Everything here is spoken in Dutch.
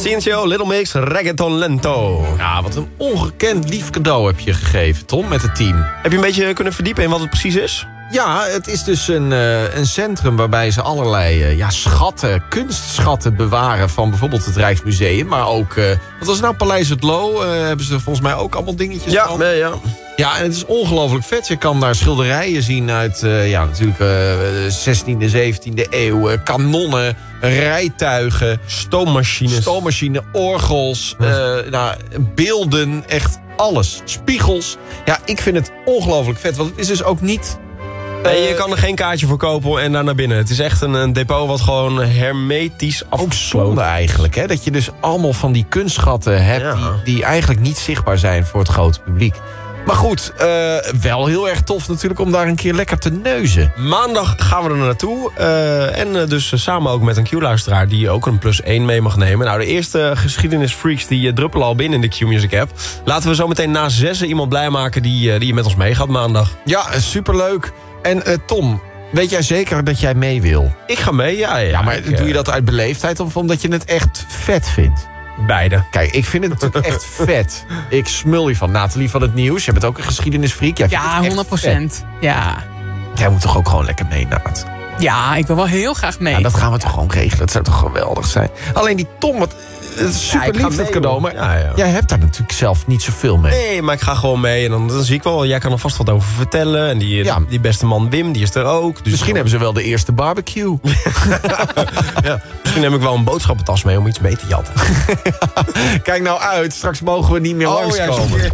Ciencio, Little Mix, Reggaeton Lento. Ja, wat een ongekend lief cadeau heb je gegeven, Tom, met het team. Heb je een beetje kunnen verdiepen in wat het precies is? Ja, het is dus een centrum waarbij ze allerlei schatten, kunstschatten bewaren van bijvoorbeeld het Rijksmuseum. Maar ook, wat was het nou, Paleis het Loo, hebben ze volgens mij ook allemaal dingetjes van. Ja. Ja, en het is ongelooflijk vet. Je kan daar schilderijen zien uit natuurlijk 16e, 17e eeuw. Kanonnen, rijtuigen, stoommachines, orgels, beelden, echt alles. Spiegels. Ja, ik vind het ongelooflijk vet, want het is dus ook niet... Nee, je kan er geen kaartje voor kopen en daar naar binnen. Het is echt een depot wat gewoon hermetisch afgesloten. Ook zonde eigenlijk, hè? Dat je dus allemaal van die kunstschatten hebt die eigenlijk niet zichtbaar zijn voor het grote publiek. Maar goed, wel heel erg tof natuurlijk om daar een keer lekker te neuzen. Maandag gaan we er naartoe. En dus samen ook met een Q-luisteraar die ook een +1 mee mag nemen. Nou, de eerste geschiedenisfreaks die druppelen al binnen in de Q-Music app. Laten we zo meteen na 6 iemand blij maken die met ons meegaat maandag. Ja, superleuk. En Tom, weet jij zeker dat jij mee wil? Ik ga mee, ja. Ja, maar doe je dat uit beleefdheid of omdat je het echt vet vindt? Beide. Kijk, ik vind het natuurlijk echt vet. Ik smul je van. Nathalie van het Nieuws, je bent ook een geschiedenisfreak. Jij vindt het echt 100%. Ja. Jij moet toch ook gewoon lekker mee, Naat? Ja, ik wil wel heel graag mee. Ja, dat gaan we toch gewoon regelen. Dat zou toch geweldig zijn. Alleen die Tom, het is super lief dat cadeau. Maar jij hebt daar natuurlijk zelf niet zoveel mee. Nee, maar ik ga gewoon mee. En dan zie ik wel, jij kan er vast wat over vertellen. En die beste man Wim, die is er ook. Dus misschien hebben ze wel de eerste barbecue. Misschien neem ik wel een boodschappentas mee om iets mee te jatten. Kijk nou uit, straks mogen we niet meer langskomen.